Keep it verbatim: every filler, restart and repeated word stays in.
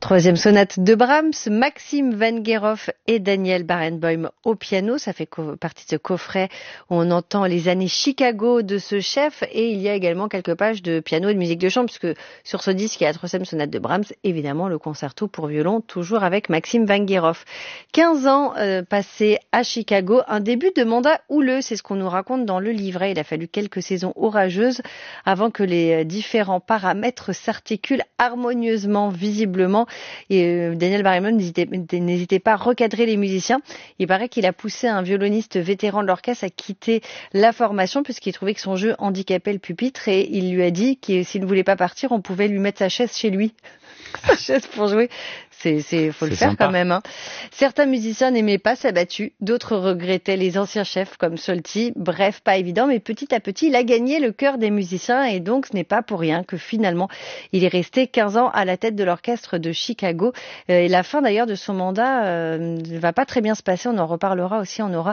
Troisième sonate de Brahms, Maxime Vengerov et Daniel Barenboim au piano. Ça fait co- partie de ce coffret où on entend les années Chicago de ce chef, et il y a également quelques pages de piano et de musique de chambre, puisque sur ce disque, il y a la troisième sonate de Brahms, évidemment le concerto pour violon, toujours avec Maxime Vengerov. quinze ans euh, passés à Chicago, un début de mandat houleux, c'est ce qu'on nous raconte dans le livret. Il a fallu quelques saisons orageuses avant que les différents paramètres s'articulent harmonieusement, visiblement. Et euh, Daniel Barenboim n'hésitait, n'hésitait pas à recadrer les musiciens. Il paraît qu'il a poussé un violoniste vétéran de l'orchestre à quitter la formation puisqu'il trouvait que son jeu handicapait le pupitre, et il lui a dit que s'il ne voulait pas partir, on pouvait lui mettre sa chaise chez lui. Sa chaise pour jouer. C'est, c'est, faut le C'est faire sympa. quand même, hein. Certains musiciens n'aimaient pas sa battue, d'autres regrettaient les anciens chefs comme Solti. Bref, pas évident, mais petit à petit, il a gagné le cœur des musiciens, et donc ce n'est pas pour rien que finalement, il est resté quinze ans à la tête de l'orchestre de Chicago. Euh, Et la fin d'ailleurs de son mandat euh, ne va pas très bien se passer. On en reparlera aussi, on aura